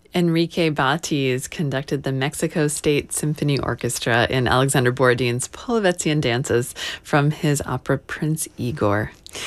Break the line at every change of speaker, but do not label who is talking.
Enrique Batiz conducted the Mexico State Symphony Orchestra in Alexander Borodin's Polivetzian dances from his opera Prince Igor.